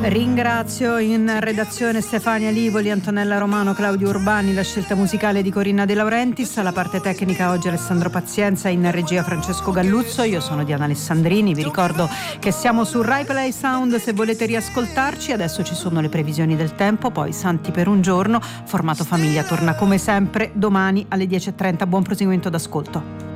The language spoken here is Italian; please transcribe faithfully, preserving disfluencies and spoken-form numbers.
Ringrazio in redazione Stefania Livoli, Antonella Romano, Claudio Urbani, la scelta musicale di Corinna De Laurentiis, alla parte tecnica oggi Alessandro Pazienza, in regia Francesco Galluzzo, io sono Diana Alessandrini, vi ricordo che siamo su Rai Play Sound se volete riascoltarci, adesso ci sono le previsioni del tempo, poi Santi per un giorno, formato famiglia torna come sempre domani alle dieci e trenta, buon proseguimento d'ascolto.